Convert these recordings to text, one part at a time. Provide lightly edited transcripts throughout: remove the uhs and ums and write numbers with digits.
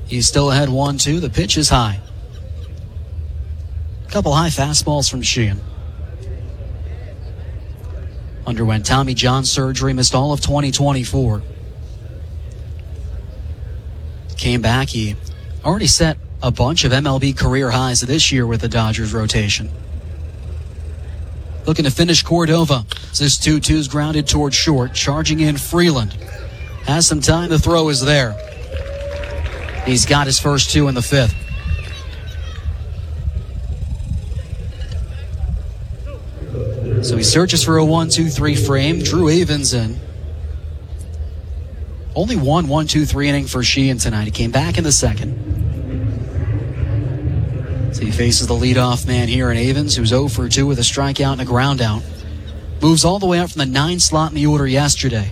He's still ahead 1-2. The pitch is high. A couple high fastballs from Sheehan. Underwent Tommy John surgery, missed all of 2024. Came back. He already set a bunch of MLB career highs this year with the Dodgers rotation. Looking to finish Cordova. This 2-2's grounded towards short. Charging in Freeland. Has some time. The throw is there. He's got his first two in the fifth. So he searches for a 1-2-3 frame. Drew Avens in. Only one 1-2-3 inning for Sheehan tonight. He came back in the second. So he faces the leadoff man here in Avens, who's 0 for 2 with a strikeout and a ground out. Moves all the way up from the 9 slot in the order yesterday.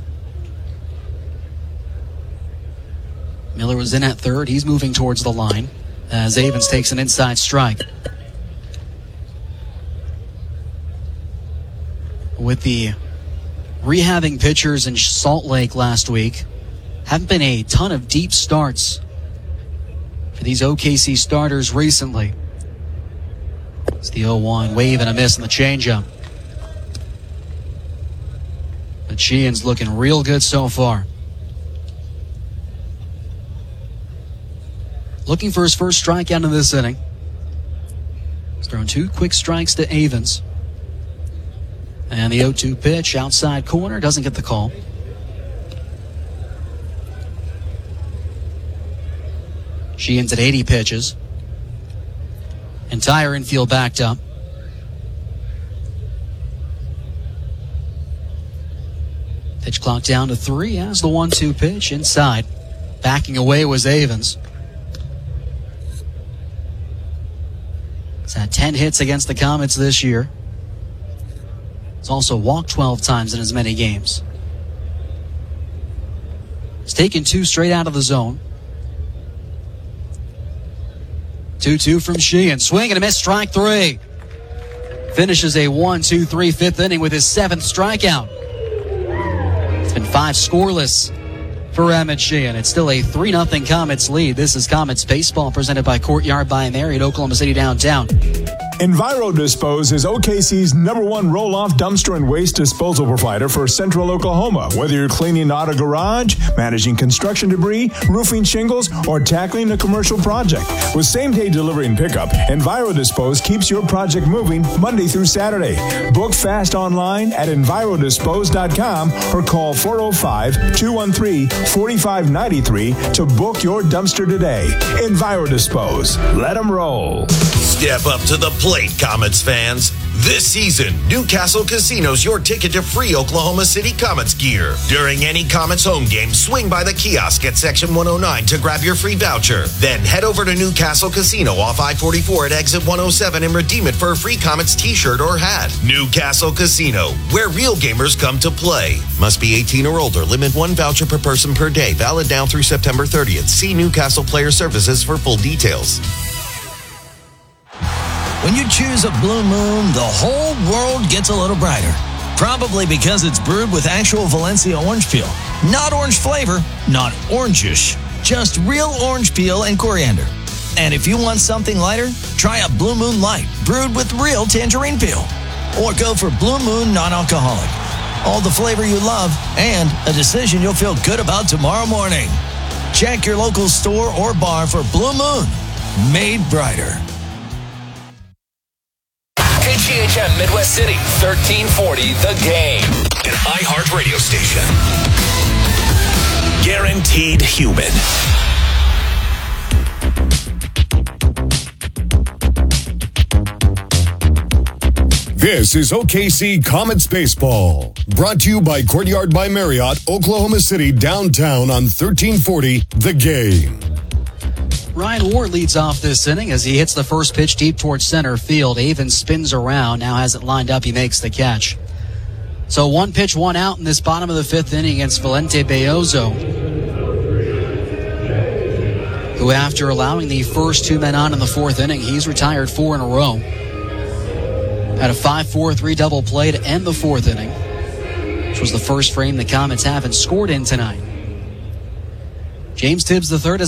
Miller was in at third. He's moving towards the line as Avens takes an inside strike. With the rehabbing pitchers in Salt Lake last week, haven't been a ton of deep starts for these OKC starters recently. It's the 0-1 wave and a miss on the changeup. But Sheehan's looking real good so far. Looking for his first strikeout in this inning. He's thrown 2 quick strikes to Avens. And the 0-2 pitch, outside corner, doesn't get the call. Sheehan's at 80 pitches. Entire infield backed up. Pitch clock down to 3 as the 1-2 pitch inside. Backing away was Avens. He's had 10 hits against the Comets this year. He's also walked 12 times in as many games. He's taken 2 straight out of the zone. 2-2 from Sheehan. Swing and a miss, strike 3. Finishes a 1-2-3 fifth inning with his 7th strikeout. It's been 5 scoreless for Emmett Sheehan. It's still a 3-0 Comets lead. This is Comets Baseball presented by Courtyard by Marriott, Oklahoma City downtown. Enviro Dispose is OKC's #1 roll-off dumpster and waste disposal provider for Central Oklahoma. Whether you're cleaning out a garage, managing construction debris, roofing shingles, or tackling a commercial project. With same-day delivery and pickup, Enviro Dispose keeps your project moving Monday through Saturday. Book fast online at EnviroDispose.com or call 405-213-4593 to book your dumpster today. Enviro Dispose. Let them roll. Step up to the plate, Comets fans. This season, Newcastle Casino's your ticket to free Oklahoma City Comets gear. During any Comets home game, swing by the kiosk at Section 109 to grab your free voucher. Then head over to Newcastle Casino off I-44 at Exit 107 and redeem it for a free Comets t-shirt or hat. Newcastle Casino, where real gamers come to play. Must be 18 or older. Limit 1 voucher per person per day. Valid now through September 30th. See Newcastle Player Services for full details. When you choose a Blue Moon, the whole world gets a little brighter. Probably because it's brewed with actual Valencia orange peel. Not orange flavor, not orangish, just real orange peel and coriander. And if you want something lighter, try a Blue Moon Light, brewed with real tangerine peel. Or go for Blue Moon non-alcoholic. All the flavor you love and a decision you'll feel good about tomorrow morning. Check your local store or bar for Blue Moon, made brighter. KGHM Midwest City, 1340 The Game. An iHeart radio station. Guaranteed human. This is OKC Comets Baseball. Brought to you by Courtyard by Marriott, Oklahoma City, downtown on 1340 The Game. Ryan Ward leads off this inning as he hits the first pitch deep towards center field. Avens spins around, now has it lined up. He makes the catch. So 1 pitch, 1 out in this bottom of the 5th inning against Valente Belloso, who after allowing the first 2 men on in the 4th inning, he's retired 4 in a row. Had a 5-4-3 double play to end the 4th inning, which was the first frame the Comets haven't scored in tonight. James Tibbs III